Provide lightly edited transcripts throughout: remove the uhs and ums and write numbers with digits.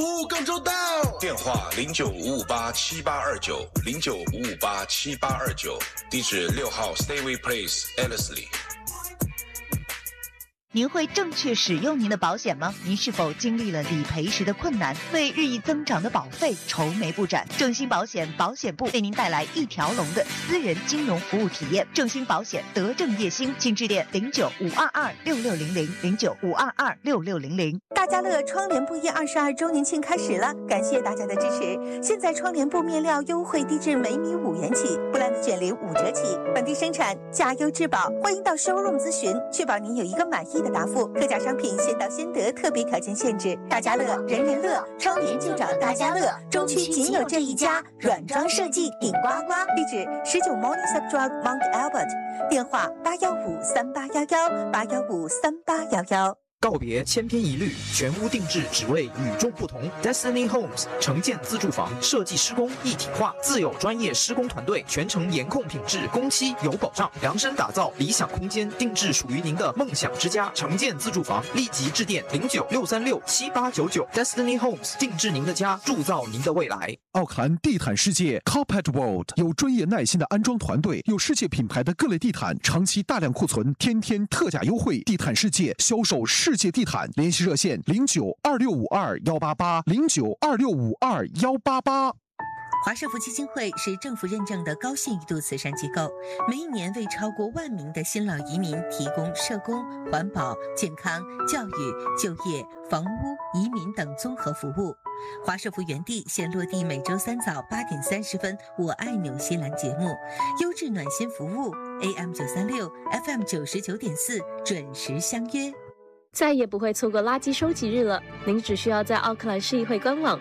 更周到。电话0955878829，0955878829，地址6号 Stayway Place Ellerslie。 您会正确使用您的保险吗？您是否经历了理赔时的困难，为日益增长的保费愁眉不展？正兴保险保险部为您带来一条龙的私人金融服务体验。正兴保险德正业兴，请致电0952266009522660。 大家乐窗帘布业22周年庆开始了，感谢大家的支持。现在窗帘布面料优惠低至每米5元起，布兰的卷帘5折起，本地生产，价优质保。欢迎到 showroom 咨询，确保您有一个满意的答复。特价商品先到先得，特别条件限制。大家乐，人人乐，窗帘就找大家乐。中区仅有这一家，软装设计顶呱呱。地址19 Morning Sub Drive Mount Albert， 电话8153811，8153811。 告别千篇一律，全屋定制，只为与众不同。Destiny Homes 城建自住房设计施工一体化，自有专业施工团队，全程严控品质，工期有保障，量身打造理想空间，定制属于您的梦想之家。城建自住房，立即致电0963678899。Destiny Homes 定制您的家，铸造您的未来。 奥克兰地毯世界 Carpet World 有专业耐心的安装团队，有世界品牌的各类地毯，长期大量库存，天天特价优惠。地毯世界销售世界地毯，联系热线092652188，092652188。 华社福基金会是政府认证的高信誉度慈善机构，每一年为超过1万名的新老移民提供社工、环保、健康、教育、就业、房屋、移民等综合服务。华社福原地现落地每周3早8点30分，我爱纽西兰节目，优质暖心服务 AM936、FM99.4，准时相约。 再也不会错过垃圾收集日了。您只需要在奥克兰市议会官网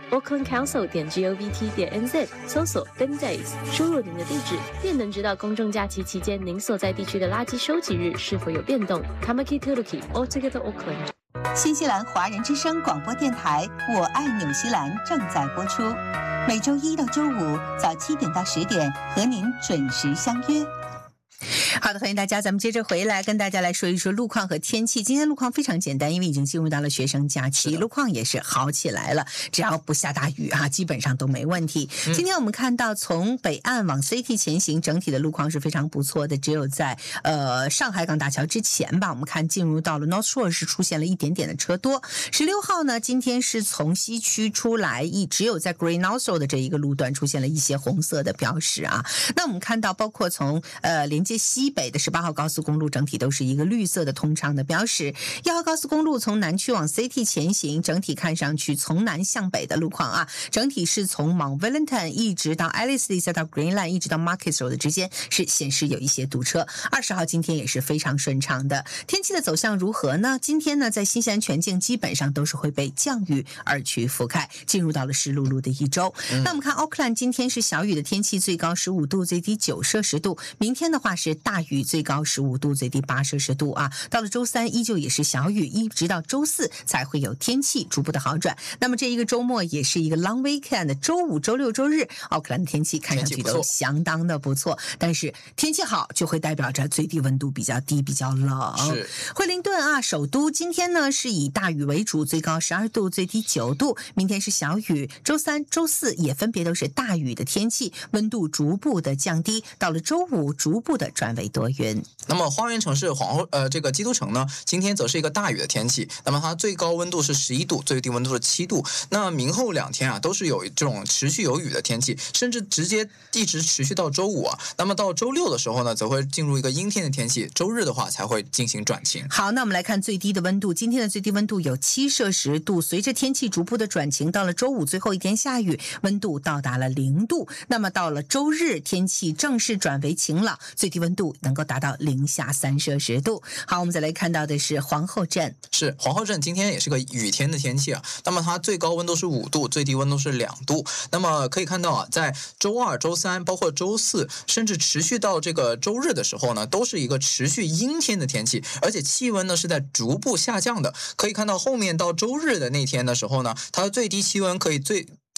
aucklandcouncil.govt.nz 搜索 Bin Days， 输入您的地址，便能知道公众假期期间您所在地区的垃圾收集日是否有变动。Kamaki Tuluki All Together Auckland。 新西兰华人之声广播电台《我爱纽西兰》正在播出，每周1到周5早7点到10点，和您准时相约。好的，欢迎大家，咱们接着回来跟大家来说一说路况和天气。今天路况非常简单，因为已经进入到了学生假期，路况也是好起来了，只要不下大雨啊，基本上都没问题。今天我们看到从北岸往 CT 前行，整体的路况是非常不错的，只有在上海港大桥之前吧，我们看进入到了 North Shore 是出现了一点点的车多。16号呢，今天是从西区出来，只有在 Great North Shore 的这一个路段出现了一些红色的标识啊。那我们看到包括从连接西北的18号高速公路整体都是一个绿色的通畅的标识。1号高速公路从南区往 CT 前行，整体看上去从南向北的路况啊，整体是从 Mount Wellington 一直到 Ellerslie 再到 Greenland 一直到 Market Road 之间是显示有一些堵车。20号今天也是非常顺畅的。天气的走向如何呢？今天呢，在新西兰全境基本上都是会被降雨而去覆盖，进入到了湿漉漉的一周。那我们看 Auckland 今天是小雨的天气，最高15度，最低9摄氏度。明天的话是大雨，最高15度，最低8摄氏度啊。到了周三依旧也是小雨，一直到周四才会有天气逐步的好转。那么这一个周末也是一个 long weekend， 周5、周6、周日，奥克兰的天气看上去都相当的不错。但是天气好就会代表着最低温度比较低，比较冷。是惠灵顿啊，首都今天呢是以大雨为主，最高12度，最低9度。明天是小雨，周三、周四也分别都是大雨的天气，温度逐步的降低。到了周5逐步的转为多云。 那么花园城市这个基督城呢，今天则是一个大雨的天气。那么它最高温度是11度，最低温度是7度。那明后2天啊，都是有这种持续有雨的天气，甚至直接一直持续到周5啊。那么到周6的时候呢，则会进入一个阴天的天气。周日的话才会进行转晴。 好，那我们来看最低的温度。今天的最低温度有7摄氏度，随着天气逐步的转晴，到了周5最后一天下雨，温度到达了0度。那么到了周日，天气正式转为晴朗，最低温度能够达到零下3摄氏度。好，我们再来看到的是皇后镇。 是皇后镇今天也是个雨天的天气啊。那么它最高温度是5度，最低温度是2度。那么可以看到啊，在周2、周3，包括周4，甚至持续到这个周日的时候呢，都是一个持续阴天的天气，而且气温呢是在逐步下降的。可以看到后面到周日的那天的时候呢，它的最低气温可以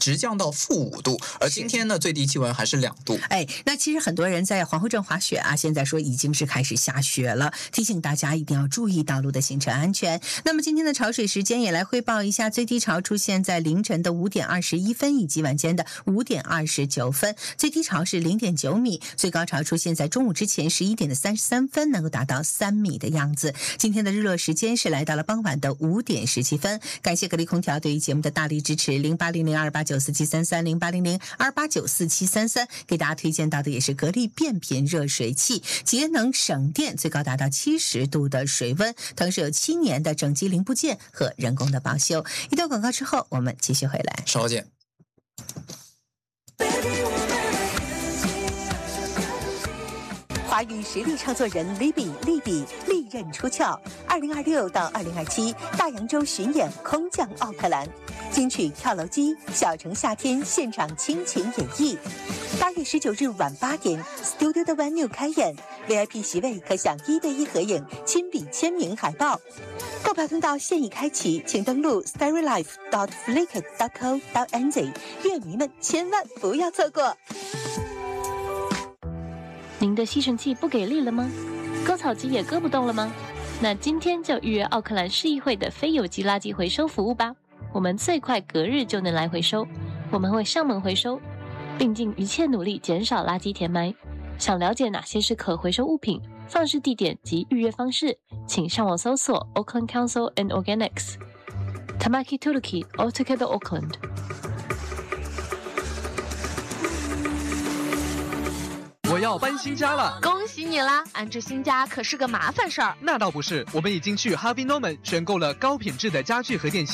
直降到-5度，而今天呢最低气温还是2度。 那其实很多人在皇后镇滑雪啊，现在说已经是开始下雪了，提醒大家一定要注意道路的行车安全。那么今天的潮水时间也来汇报一下，最低潮出现在凌晨的5点21分以及晚间的5点29分，最低潮是0.9米，最高潮出现在中午之前11点的33分，能够达到3米的样子。今天的日落时间是来到了傍晚的5点17分。感谢格力空调对于节目的大力支持，0800289733 0800289733，给大家推荐到的也是格力变频热水器，节能省电，最高达到70度的水温，同时有7年的整机零部件和人工的保修。一段广告之后，我们继续回来， 稍见。 华语实力唱作人利比利刃出鞘，2026到2027大洋洲巡演空降奥克兰，金曲跳楼机、小城夏天现场倾情演绎。8月19日晚8点 ，Studio 的 Venue 开演 ，VIP 席位可享1对1合影、亲笔签名海报。购票通道现已开启，请登录 starrylife.flickr.co.nz， 乐迷们千万不要错过。 您的吸尘器不给力了吗？割草机也割不动了吗？那今天就预约奥克兰市议会的非有机垃圾回收服务吧，我们最快隔日就能来回收，我们会上门回收，并尽一切努力减少垃圾填埋。想了解哪些是可回收物品、放置地点及预约方式，请上网搜索 Auckland Council and Organics。Tamaki Tuluki Altogether Auckland。 我要搬新家了， 恭喜你啦！安置新家可是个麻烦事儿。 那倒不是，我们已经去 Harvey Norman 选购了高品质的家具和电器。